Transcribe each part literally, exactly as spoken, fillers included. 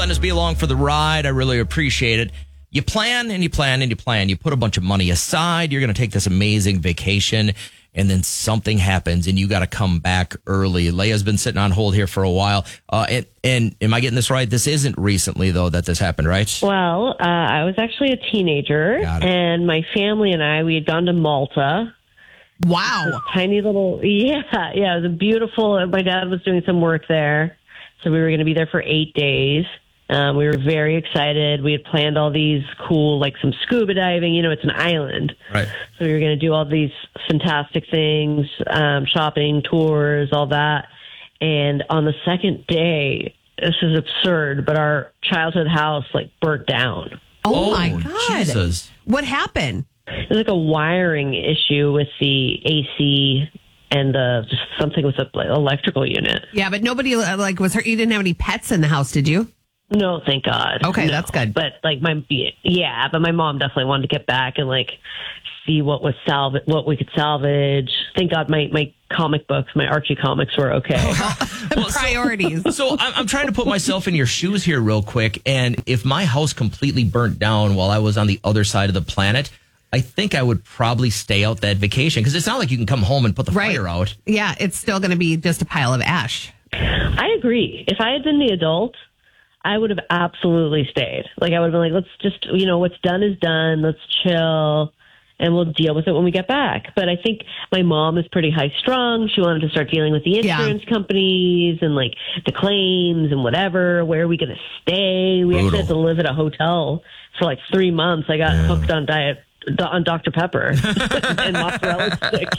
letting us be along for the ride. I really appreciate it. You plan and you plan and you plan. You put a bunch of money aside. You're going to take this amazing vacation, and then something happens and you got to come back early. Leia's been sitting on hold here for a while. Uh, and, and am I getting this right? This isn't recently, though, that this happened, right? Well, uh, I was actually a teenager, and my family and I, we had gone to Malta. Wow. This tiny little, yeah, yeah, it was a beautiful, my dad was doing some work there. So we were going to be there for eight days. Um, we were very excited. We had planned all these cool, like some scuba diving. You know, it's an island. Right. So we were going to do all these fantastic things, um, shopping, tours, all that. And on the second day, this is absurd, but our childhood house, like, burnt down. Oh, Oh, my God. Jesus. What happened? It was like a wiring issue with the A C and the, just something with the electrical unit. Yeah, but nobody, uh, like, was hurt. You didn't have any pets in the house, did you? No, thank God. Okay, No. that's good. But like my yeah, but my mom definitely wanted to get back and like see what was salvage, what we could salvage. Thank God my my comic books, my Archie comics were okay. Well, so- Priorities. So I'm, I'm trying to put myself in your shoes here real quick. And if my house completely burnt down while I was on the other side of the planet, I think I would probably stay out that vacation, because it's not like you can come home and put the Right. fire out. Yeah, it's still going to be just a pile of ash. I agree. If I had been the adult, I would have absolutely stayed. Like I would have been like, let's just, you know, what's done is done. Let's chill and we'll deal with it when we get back. But I think my mom is pretty high strung. She wanted to start dealing with the Yeah. insurance companies and like the claims and whatever. Where are we going to stay? We Brutal. actually had to live at a hotel for like three months. I got Yeah. hooked on diet. On Doctor Pepper and mozzarella sticks.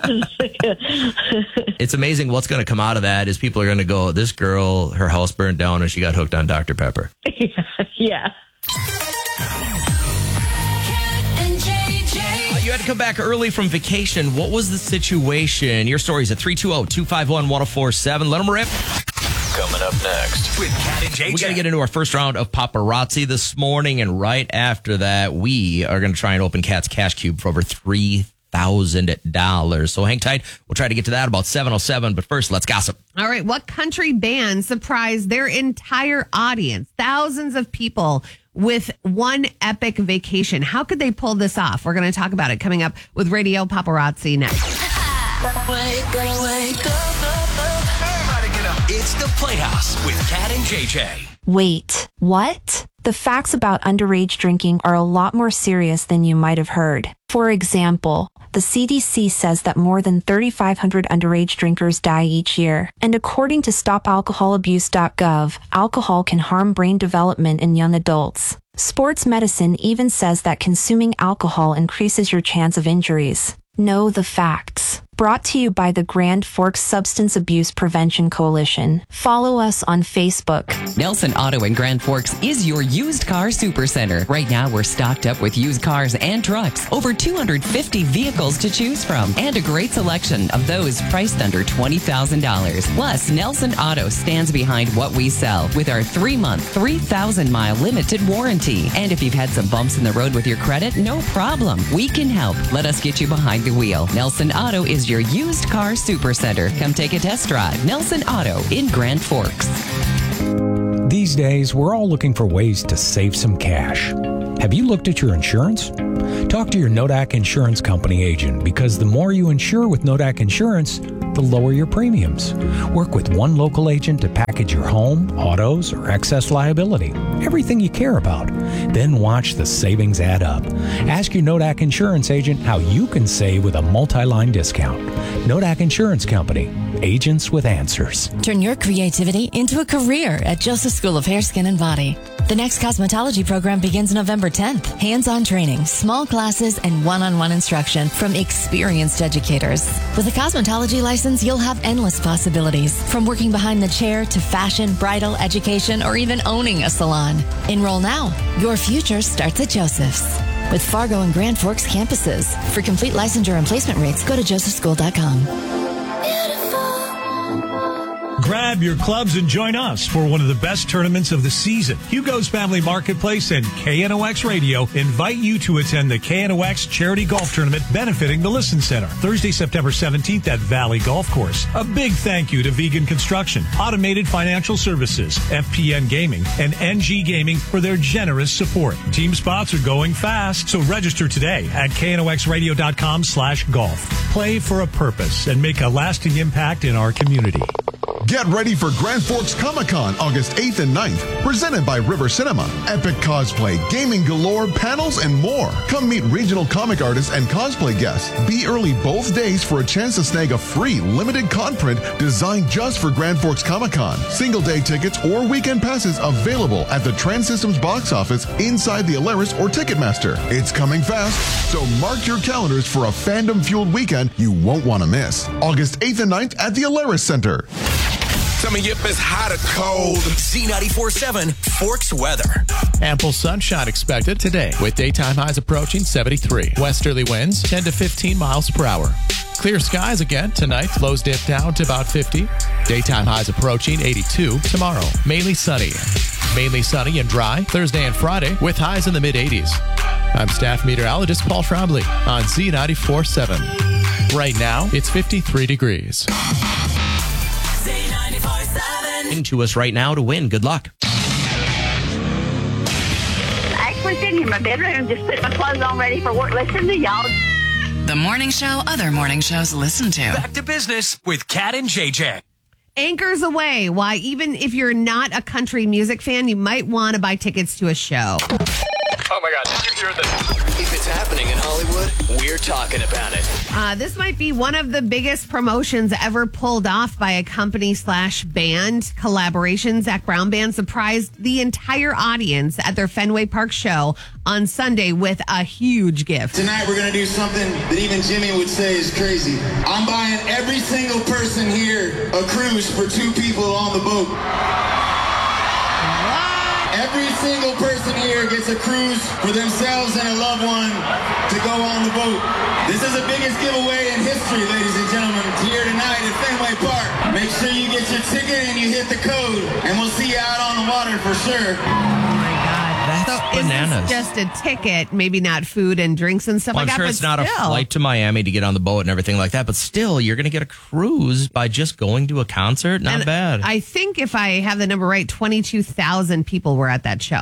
It's amazing what's going to come out of that is people are going to go, this girl, her house burned down and she got hooked on Doctor Pepper. Yeah. Uh, you had to come back early from vacation. What was the situation? Your story's at three two zero, two five one, one zero four seven. Let them rip. Coming up next with Cat and J J. We got to get into our first round of paparazzi this morning, and right after that, we are going to try and open Cat's Cash Cube for over three thousand dollars. So hang tight. We'll try to get to that about seven oh seven, but first, let's gossip. All right. What country band surprised their entire audience, thousands of people, with one epic vacation? How could they pull this off? We're going to talk about it coming up with Radio Paparazzi next. Wake up, wake up, up, up. Everybody get up. It's the Playhouse with Cat and J J. Wait, what? The facts about underage drinking are a lot more serious than you might have heard. For example, the C D C says that more than thirty-five hundred underage drinkers die each year. And according to stop alcohol abuse dot gov, alcohol can harm brain development in young adults. Sports medicine even says that consuming alcohol increases your chance of injuries. Know the facts. Brought to you by the Grand Forks Substance Abuse Prevention Coalition. Follow us on Facebook. Nelson Auto in Grand Forks is your used car supercenter. Right now, we're stocked up with used cars and trucks. Over two hundred fifty vehicles to choose from. And a great selection of those priced under twenty thousand dollars. Plus, Nelson Auto stands behind what we sell with our three-month, three thousand mile limited warranty. And if you've had some bumps in the road with your credit, no problem. We can help. Let us get you behind the wheel. Nelson Auto is your used car supercenter. Come take a test drive. Nelson Auto in Grand Forks. These days, we're all looking for ways to save some cash. Have you looked at your insurance? Talk to your Nodak Insurance Company agent, because the more you insure with Nodak Insurance, the lower your premiums. Work with one local agent to package your home, autos, or excess liability, everything you care about. Then watch the savings add up. Ask your Nodak Insurance agent how you can save with a multi-line discount. Nodak Insurance Company, agents with answers. Turn your creativity into a career at Joseph School of Hair, Skin, and Body. The next cosmetology program begins November tenth. Hands-on training, small classes, and one-on-one instruction from experienced educators. With a cosmetology license, you'll have endless possibilities, from working behind the chair to fashion, bridal, education, or even owning a salon. Enroll now. Your future starts at Joseph's. With Fargo and Grand Forks campuses. For complete licensure and placement rates, go to joseph school dot com. Grab your clubs and join us for one of the best tournaments of the season. Hugo's Family Marketplace and K N O X Radio invite you to attend the K N O X Charity Golf Tournament benefiting the Listen Center, Thursday, September seventeenth at Valley Golf Course. A big thank you to Vegan Construction, Automated Financial Services, F P N Gaming, and N G Gaming for their generous support. Team spots are going fast, so register today at K N O X radio dot com slash golf. Play for a purpose and make a lasting impact in our community. Get ready for Grand Forks Comic-Con August eighth and ninth, presented by River Cinema. Epic cosplay, gaming galore, panels, and more. Come meet regional comic artists and cosplay guests. Be early both days for a chance to snag a free limited con print designed just for Grand Forks Comic-Con. Single day tickets or weekend passes available at the Trans Systems box office inside the Alaris or Ticketmaster. It's coming fast, so mark your calendars for a fandom-fueled weekend you won't want to miss. August eighth and ninth at the Alaris Center. Coming up is hot or cold. Z ninety-four point seven Forks weather. Ample sunshine expected today with daytime highs approaching seventy-three. Westerly winds ten to fifteen miles per hour. Clear skies again tonight. Lows dip down to about fifty. Daytime highs approaching eighty-two tomorrow. Mainly sunny. Mainly sunny and dry Thursday and Friday with highs in the mid-eighties. I'm staff meteorologist Paul Trombley on Z ninety-four point seven. Right now, it's fifty-three degrees. Into us right now to win. Good luck. Actually sitting in my bedroom, just putting my clothes on, ready for work. Listen to y'all. The morning show other morning shows listen to. Back to business with Kat and J J. Anchors away. Why, even if you're not a country music fan, you might want to buy tickets to a show. Oh my God, did you hear this? If it's happening in Hollywood, we're talking about it. Uh, this might be one of the biggest promotions ever pulled off by a company slash band collaboration. Zach Brown Band surprised the entire audience at their Fenway Park show on Sunday with a huge gift. Tonight we're going to do something that even Jimmy would say is crazy. I'm buying every single person here a cruise for two people on the boat. Every single person here gets a cruise for themselves and a loved one to go on the boat. This is the biggest giveaway in history, ladies and gentlemen. Here tonight at Fenway Park. Make sure you get your ticket and you hit the code, and we'll see you out on the water for sure. That's So bananas. it's just a ticket, maybe not food and drinks and stuff Well, I'm like that. sure but it's not still. a flight to Miami to get on the boat and everything like that, but still, you're going to get a cruise by just going to a concert. Not And bad. I think if I have the number right, twenty-two thousand people were at that show.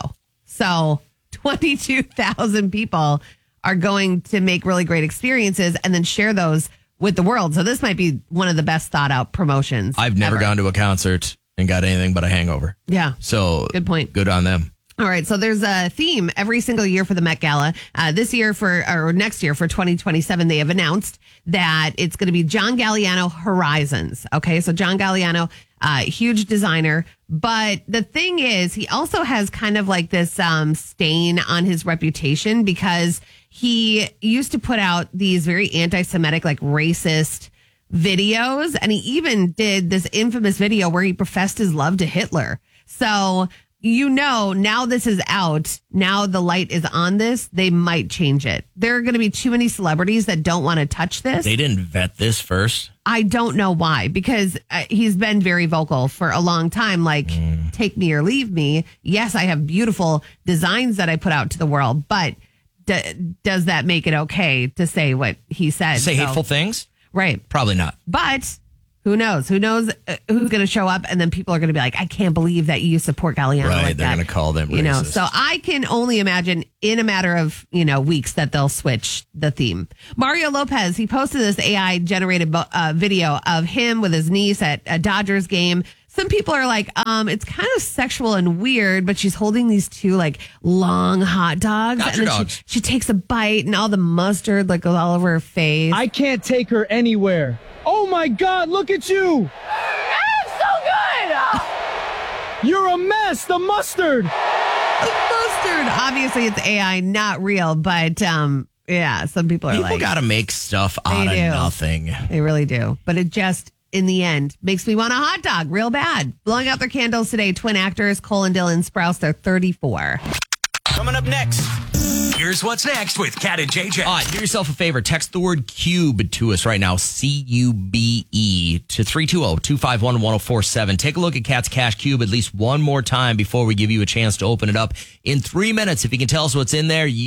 So twenty-two thousand people are going to make really great experiences and then share those with the world. So this might be one of the best thought out promotions. I've never ever. gone to a concert and got anything but a hangover. Yeah. So Good point. Good on them. All right, so there's a theme every single year for the Met Gala. Uh, this year for, or next year for twenty twenty-seven, they have announced that it's going to be John Galliano Horizons. Okay, so John Galliano, uh, huge designer. But the thing is, he also has kind of like this um, stain on his reputation because he used to put out these very anti-Semitic, like racist videos. And he even did this infamous video where he professed his love to Hitler. So, you know, now this is out. Now the light is on this. They might change it. There are going to be too many celebrities that don't want to touch this. They didn't vet this first. I don't know why, because uh, he's been very vocal for a long time. Like, Mm. take me or leave me. Yes, I have beautiful designs that I put out to the world, but d- does that make it okay to say what he said? Say So- hateful things? Right. Probably not. But who knows? Who knows uh, who's going to show up? And then people are going to be like, I can't believe that you support Galliano Right, like they're that. gonna call them You know, racist. so I can only imagine in a matter of, you know, weeks that they'll switch the theme. Mario Lopez, he posted this A I generated bo- uh, video of him with his niece at a Dodgers game. Some people are like, um, it's kind of sexual and weird, but she's holding these two like long hot dogs. Dodger and then dogs. She, she takes a bite and all the mustard like goes all over her face. I can't take her anywhere. Oh my God, look at you. I'm so good. You're a mess. The mustard. Mustard. Obviously, it's A I, not real, but um, yeah, some people are People like, got to make stuff They out of do. nothing. they really do. But it just, in the end, makes me want a hot dog real bad. Blowing out their candles today, twin actors Cole and Dylan Sprouse. They're thirty-four. Coming up next, Here's what's next with Cat and J J. All right, do yourself a favor. Text the word cube to us right now, C U B E, to three two zero, two five one, one zero four seven. Take a look at Cat's Cash Cube at least one more time before we give you a chance to open it up in three minutes. If you can tell us what's in there,